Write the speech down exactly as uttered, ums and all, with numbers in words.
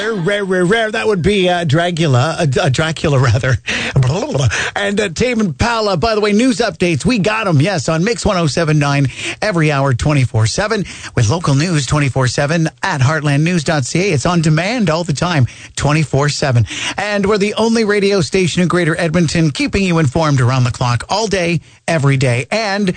Rare, rare, rare. That would be uh, Dracula, uh, uh, Dracula rather. And uh, Tame Impala, by the way, news updates. We got them, yes, on Mix one oh seven point nine every hour, twenty-four seven, with local news twenty-four seven at heartland news dot c a. It's on demand all the time, twenty-four seven. And we're the only radio station in Greater Edmonton keeping you informed around the clock all day, every day. And